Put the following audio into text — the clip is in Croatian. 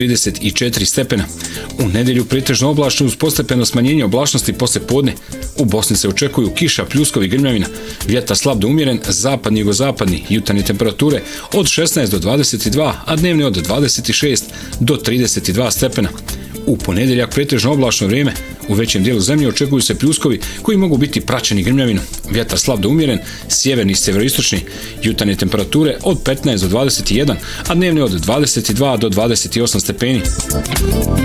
34 stepena. U nedjelju pretežno oblačno uz postepeno smanjenje oblačnosti poslije podne. U Bosni se očekuju kiša, pljuskovi, grmljavina, vjetar slab do umjeren, zapadni i jugozapadni, jutarnje temperature od 16 do 22, a dnevne od 26 do 32 stepena. U ponedjeljak pretežno oblačno vrijeme. U većem dijelu zemlje očekuju se pljuskovi koji mogu biti praćeni grmljavinom. Vjetar slab do umjeren, sjeverni i sjeveroistočni. Jutarnje temperature od 15 do 21, a dnevne od 22 do 28 stepeni.